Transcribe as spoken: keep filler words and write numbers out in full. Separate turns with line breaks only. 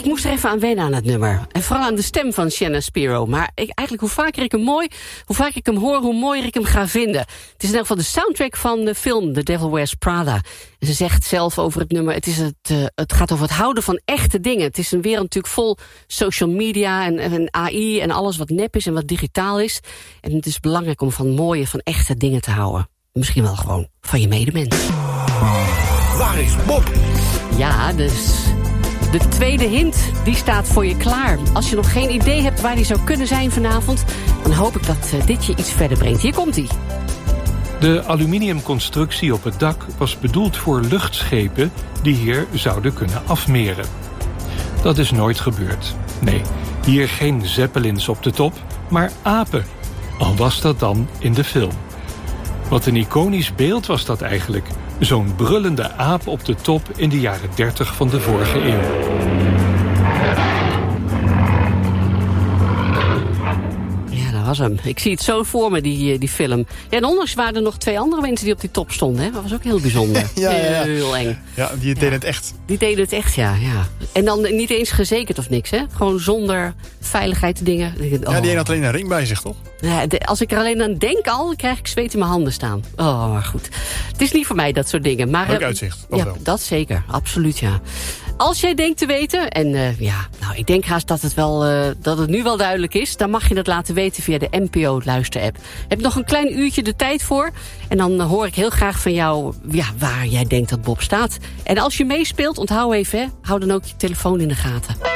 Ik moest er even aan wennen aan het nummer. En vooral aan de stem van Shannon Spiro. Maar ik, eigenlijk hoe vaker ik hem mooi, hoe vaker ik hem hoor, hoe mooier ik hem ga vinden. Het is in elk geval de soundtrack van de film The Devil Wears Prada. En ze zegt zelf over het nummer, het, is het, uh, het gaat over het houden van echte dingen. Het is een wereld natuurlijk vol social media en, en A I en alles wat nep is en wat digitaal is. En het is belangrijk om van mooie, van echte dingen te houden. Misschien wel gewoon van je medemens.
Waar is Bob?
Ja, dus de tweede hint, die staat voor je klaar. Als je nog geen idee hebt waar die zou kunnen zijn vanavond, dan hoop ik dat uh, dit je iets verder brengt. Hier komt hij.
De aluminiumconstructie op het dak was bedoeld voor luchtschepen die hier zouden kunnen afmeren. Dat is nooit gebeurd. Nee, hier geen zeppelins op de top, maar apen. Al was dat dan in de film. Wat een iconisch beeld was dat eigenlijk. Zo'n brullende aap op de top in de jaren dertig van de vorige eeuw.
Ja, dat was hem. Ik zie het zo voor me, die, die film. Ja, en ondanks waren er nog twee andere mensen die op die top stonden. Hè? Dat was ook heel bijzonder.
ja, ja, ja.
Heel eng.
Ja, die deden
ja.
het echt.
Die deden het echt, ja, ja. En dan niet eens gezekerd of niks, hè? Gewoon zonder veiligheidsdingen. Oh.
Ja, die een had alleen een ring bij zich, toch?
Ja, de, als ik er alleen aan denk al, dan krijg ik zweet in mijn handen staan. Oh, maar goed. Het is niet voor mij, dat soort dingen. Maar,
Leuk
uh,
uitzicht, dat
ja,
wel.
Dat zeker, absoluut, ja. Als jij denkt te weten, en uh, ja, nou, ik denk haast dat het, wel, uh, dat het nu wel duidelijk is, dan mag je dat laten weten via de N P O-luisterapp. Heb je nog een klein uurtje de tijd voor? En dan uh, hoor ik heel graag van jou ja, waar jij denkt dat Bob staat. En als je meespeelt, onthoud even, hè, hou dan ook je telefoon in de gaten.